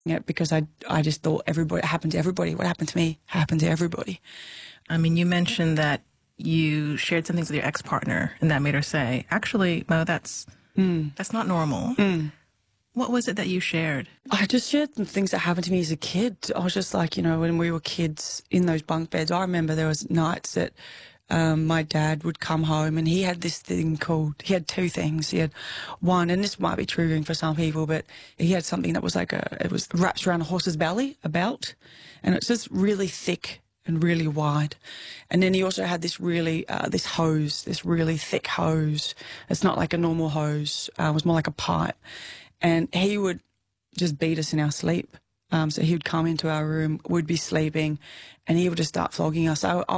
it because I just thought it happened to everybody. What happened to me happened to everybody. I mean, you mentioned that you shared some things with your ex-partner and that made her say, actually, Mo, that's not normal. What was it that you shared? I just shared some things that happened to me as a kid. I was just like, when we were kids in those bunk beds, I remember there was nights that my dad would come home and he had this thing he had two things. He had one, and this might be triggering for some people, but he had something that was it was wrapped around a horse's belly, a belt, and it's just really thick and really wide. And then he also had this really thick hose. It's not like a normal hose. It was more like a pipe. And he would just beat us in our sleep. So he would come into our room, we'd be sleeping, and he would just start flogging us. I